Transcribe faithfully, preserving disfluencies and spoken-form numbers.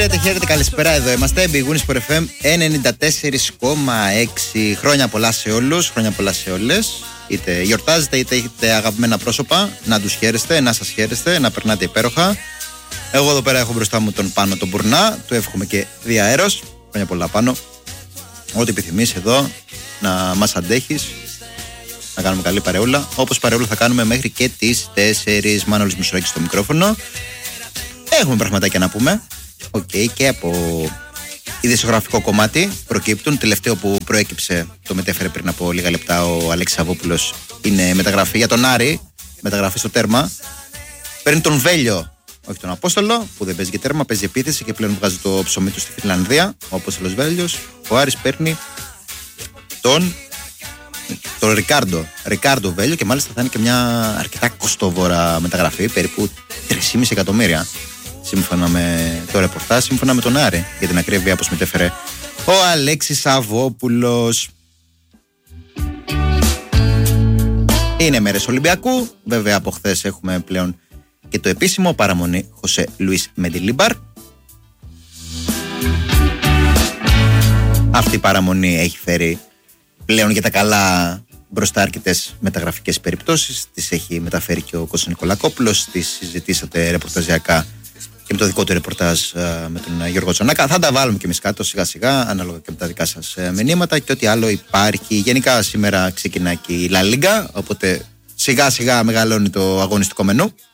Χαίρετε, χαίρετε, καλησπέρα, εδώ είμαστε. Μπιγούνις Sport εφ εμ ενενήντα τέσσερα κόμμα έξι. Χρόνια πολλά σε όλους, χρόνια πολλά σε όλες. Είτε γιορτάζετε, είτε έχετε αγαπημένα πρόσωπα. Να τους χαίρεστε, να σας χαίρεστε, να περνάτε υπέροχα. Εγώ εδώ πέρα έχω μπροστά μου τον Πάνο τον Μπουρνά. Του εύχομαι και διαέρος. Χρόνια πολλά, Πάνο. Ό,τι επιθυμείς εδώ, να μας αντέχεις. Να κάνουμε καλή παρεούλα. Όπως παρεούλα θα κάνουμε μέχρι και τις τέσσερις. Μάνολης Μισουράκης στο μικρόφωνο. Έχουμε πραγματάκια να πούμε. Οκ, okay, και από ειδησιογραφικό κομμάτι προκύπτουν. Τελευταίο που προέκυψε, το μετέφερε πριν από λίγα λεπτά ο Αλέξης Σαββόπουλος, είναι μεταγραφή για τον Άρη. Μεταγραφή στο τέρμα. Παίρνει τον Βέλιο, όχι τον Απόστολο, που δεν παίζει και τέρμα, παίζει επίθεση και πλέον βγάζει το ψωμί του στη Φινλανδία. Ο Απόστολος Βέλιος. Ο Άρης παίρνει τον, τον Ρικάρντο. Ρικάρντο Βέλιο, και μάλιστα θα είναι και μια αρκετά κοστοβόρα μεταγραφή, περίπου τρία κόμμα πέντε εκατομμύρια. Σύμφωνα με το ρεπορτάζ, σύμφωνα με τον Άρη, για την ακρίβεια, όπως μετέφερε ο Αλέξης Σαββόπουλος. Είναι μέρες Ολυμπιακού. Βέβαια από χθες έχουμε πλέον και το επίσημο, παραμονή Χωσέ Λουίς Μεντιλίμπαρ. Αυτή η παραμονή έχει φέρει πλέον για τα καλά μπροστά αρκετές μεταγραφικές περιπτώσεις. Τις έχει μεταφέρει και ο Κώστας Νικολακόπουλος. Τις συζητήσατε ρεπορταζιακά και με το δικό του ρεπορτάζ με τον Γιώργο Τσονάκα. Θα τα βάλουμε και εμείς κάτω σιγά σιγά, ανάλογα και με τα δικά σας μηνύματα και ό,τι άλλο υπάρχει. Γενικά σήμερα ξεκινάει και η Λα Λίγκα, οπότε σιγά σιγά μεγαλώνει το αγωνιστικό μενού.